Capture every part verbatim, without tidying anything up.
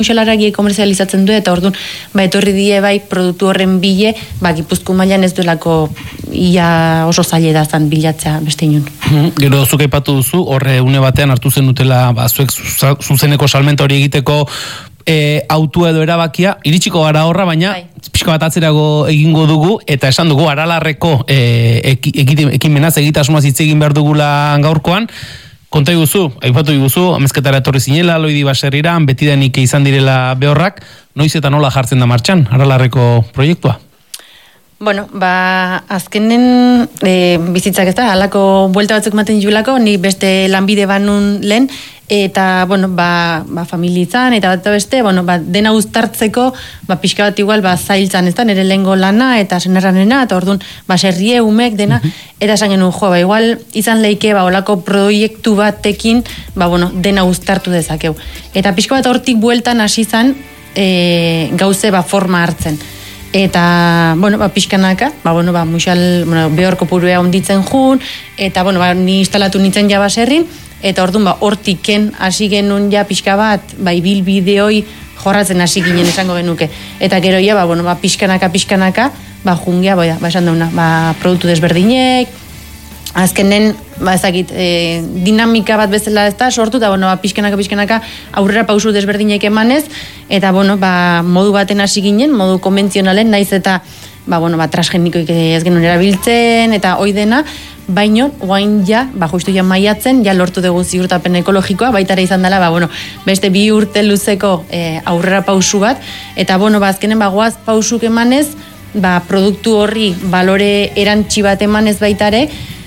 Muxalaragi komerzializatzen du eta orduan ba etorri die bai produktu horren bile, ba Gipuzkoa mailan ez duelako ia oso zaila da zan bilatzea beste inun. Gero zuk aipatu duzu, horre une batean hartu zen dutela, ba zuek zuzeneko salmenta hori egiteko E, autua edo erabakia, iritsiko gara horra, baina bai. Pixka bat atzerago egingo dugu, eta esan dugu, Aralarreko e, ekimenaz egitasmoaz hitz egin behar dugula gaurkoan. Konta iguzu, aipatu iguzu, amezketara etorri zinela, Loidi Baserriran, betidanik izan direla behorrak, noiz eta nola jartzen da martxan, Aralarreko proiektua? Bueno, ba, azkenen e, bizitzak ez da, halako buelta batzuk maten julako, ni beste lanbide banun lehen, eta, bueno, ba, ba familitzan, eta bat beste, bueno, ba, dena uztartzeko, ba, pixka bat igual, ba, zailtzan, ez da, nire lehengo lana, eta senerranena, eta orduan, ba, serrie, umek, dena, uh-huh. Eta esan genuen, jo, ba, igual, izan leike, ba, olako proiektu batekin, ba, bueno, dena uztartu dezakeu. Eta pixka bat hortik bueltan hasi zan, e, gauze, ba, forma hartzen. Eta, bueno, ba, pixkanaka, ba, bueno, ba, muxal, bueno, behorko purua onditzen jun, eta, bueno, ba, ni instalatu nintzen ja baserrin, eta orduan, ba, hortiken hasi genuen ja pixka bat, ba, ibil bideoi jorratzen hasi ginen esango genuke. Eta gero ja, ba, bueno, ba, pixkanaka, pixkanaka, ba, jungia, ba, ba, esan dauna, ba, produktu desberdinek, azkenen, ba, ezakit, e, dinamika bat bezala ez da, sortu, eta, bueno, ba, pixkanaka, pixkanaka, aurrera pausu desberdinek emanez, eta, bueno, ba, modu baten hasi ginen, modu konbentzionalen, naiz eta, ba, bueno, ba, transgenikoik ez genuen erabiltzen, eta hoi dena, baino, guain ja, ba, justu ja maiatzen, ja lortu dugu ziurtapen ekologikoa, baitara izan dela, ba, bueno, beste bi urte luzeko e, aurrera pausu bat, eta, bueno, ba, azkenen, ba, goaz pausuk emanez, ba, produktu horri balore erantzi bat emanez baitare,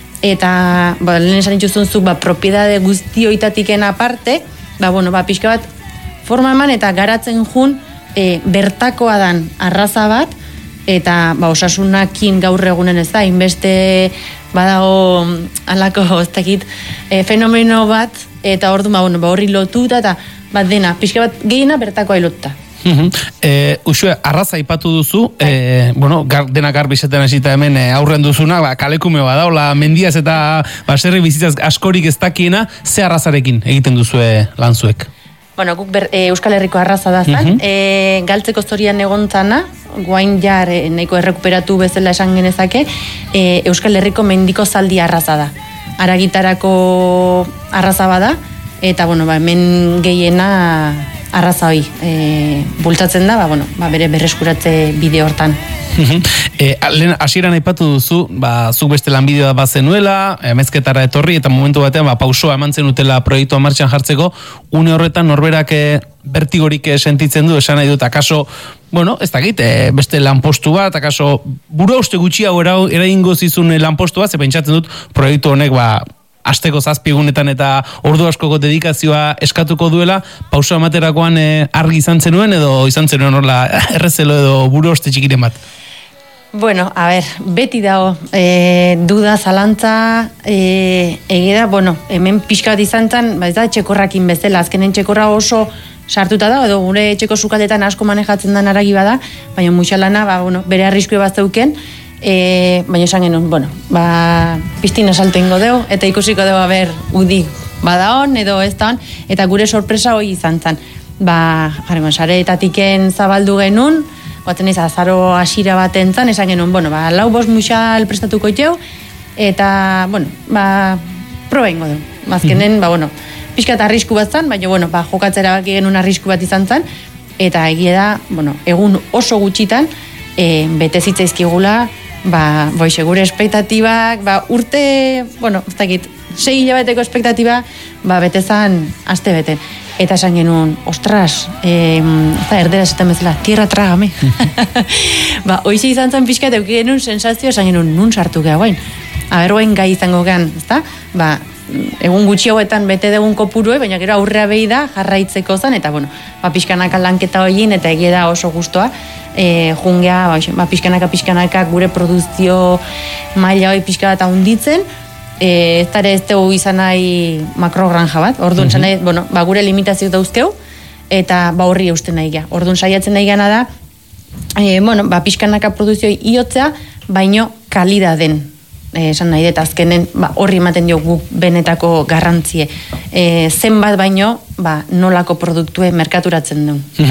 eta, ba, lehen esan dituzun zuk, ba, propiedade guztioitatiken aparte, ba, bueno, ba, pixka bat, forma eman eta garatzen jun, e, bertakoa dan arraza bat, eta, ba, osasunakin gaur egunen ez da, inbeste badago alako, ez dakit, e, fenomeno bat, eta ordu, ba, bueno, ba, horri lotuta, eta, bat dena, pixka bat gehiena bertakoa ilotuta. Uh-huh. E, Uxue, arraza ipatu duzu, e, bueno, gar, dena garbizetan hasita hemen e, aurren duzuna, ba, kalekume bada, hola, mendiaz eta baserri bizitzaz askorik ez dakiena, ze arrazarekin egiten duzue lanzuek? Bueno, guk ber, e, Euskal Herriko arraza da zan, uh-huh. e, galtzeko zorian egontzana, guain jar e, nahiko errekuperatu bezala esan genezake, e, Euskal Herriko mendiko zaldi arraza da. Aragitarako arraza bada, eta, bueno, ba, hemen gehiena arraza hoi e, bultzatzen da, ba, bueno, ba, bere berreskuratze bide hortan. e, lehen hasieran aipatu duzu, ba, zuk beste lanbidea bat zenuela, amezketara etorri, eta momentu batean ba, pausoa eman zenutela proiektua martxan jartzeko, une horretan norberak e, bertigorik sentitzen du, esan nahi dut, akaso, bueno, ez dakit, e, beste lanpostu bat, akaso, burua uste gutxiago eraingo zizun lanpostu bat, ze pentsatzen dut, proiektu honek, ba, asteko zazpigunetan eta ordu askoko dedikazioa eskatuko duela, pausa ematerakoan e, argi izan zenuen edo izan zenuen horla errezelo edo buru oste txikiren bat? Bueno, a ver, beti dago e, duda, zalantza, e, egida, bueno, hemen pixka bat izan zen, ba ez da, txekorrakin bezala, azkenen txekorra oso sartuta da, edo gure txeko sukaldetan asko manejatzen den aragi bada, baina muixalana, ba, bueno, bere arriskue bat zeuken, E, baina esan genuen, bueno, ba, piztina salto ingo deu, eta ikusiko deu haber udi bada hon, edo ez da hon, eta gure sorpresa hori izan zen. Ba, jarreman, sareetatiken zabaldu genuen, batzen ez, azaro asira bat entzan, esan genuen, bueno, ba, lau bost muxal prestatuko itxeu, eta, bueno, ba, proba ingo deu. Azkenen, ba, bueno, pixkat arrisku bat zen, baina, bueno, ba, jokatzera baki genuen arrisku bat izan zen, eta egia da, bueno, egun oso gutxitan, e, bete zitzaizkigula, ba, boixe, gure espektatibak, ba, urte, bueno, ez dakit, sei hilabeteko espektatiba, ba, betezan, aste bete. Eta esan genuen, ostras, eh, ez da, erdera esaten bezala, tierra trágame. Ba, hoize izan zen pixka, teuki genuen sensazio, esan genuen, nun sartu geha guain. Aber, guain gai izango gehan, ez da? Ba, egun gutxi hauetan bete degun kopurue, baina gero aurrea behi da, jarraitzeko zen, eta, bueno, ba, pixkanaka lanketa hoien, eta egia da oso gustoa, e, jungea, ba, ba, pixkanaka, pixkanaka, gure produzio maila hoi pixka bat handitzen, e, ez dara ez dugu izan nahi makrogranja bat, orduan, mm-hmm. nahi, bueno, ba, gure limitazio dauzkeu, eta ba, horri eusten nahi gea. Orduan, saiatzen nahi gana da, e, bueno, ba, pixkanaka produzioi iotzea, baino kalidaden. Esan nahi dut, azkenen ba, horri ematen dio guk benetako garrantzie. E, zenbat baino, ba, nolako produktue merkaturatzen duen.